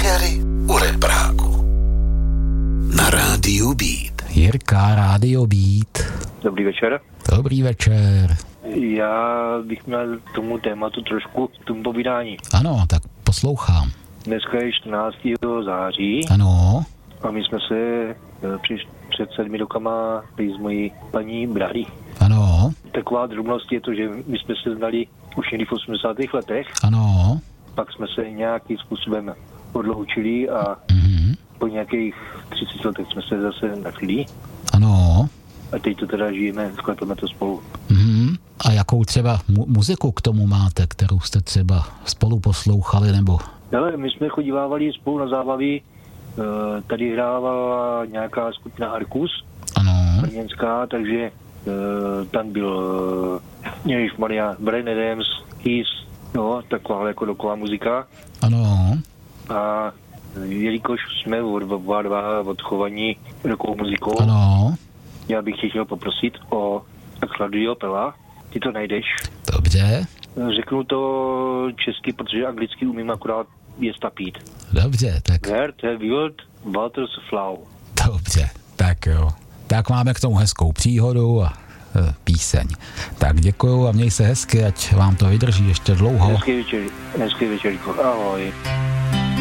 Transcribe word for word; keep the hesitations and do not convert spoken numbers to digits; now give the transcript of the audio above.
večery u Repráku. Na rádiu Beat. Jirka, rádio Beat. Dobrý večer. Dobrý večer. Já bych měl tomu tématu trošku k tomu povídání. Ano, tak poslouchám. Dneska je čtrnáctého září. Ano. A my jsme se při, před sedmi rokama s mojí paní brali. Ano. Taková drobnost je to, že my jsme se znali už někdy v osmdesátých letech. Ano. Pak jsme se nějakým způsobem odloučili a Mhm. po nějakých třiceti letech jsme se zase našli. Ano. A teď to teda žijeme, sklepeme to spolu. Mhm. A jakou třeba mu- muziku k tomu máte, kterou jste třeba spolu poslouchali, nebo? Ale my jsme chodívávali spolu na zábavy. Tady hrávala nějaká skupina Arkus, Ano. brněnská, takže tam byl ježišmarja, Bryan Adams, Kiss, no, taková jako doková muzika. Ano. A jelikož jsme oba dva odchovaní rokovou muzikou, Ano. já bych tě chtěl poprosit o Claudio Pella. Ty to najdeš. Dobře. Řeknu to česky, protože anglicky umím akorát jest a pít. Dobře, tak. Where the wild waters flow. Dobře, tak jo. Tak máme k tomu hezkou příhodu a e, píseň. Tak děkuju a měj se hezky, ať vám to vydrží ještě dlouho. Hezký večer, hezký večerko. Ahoj.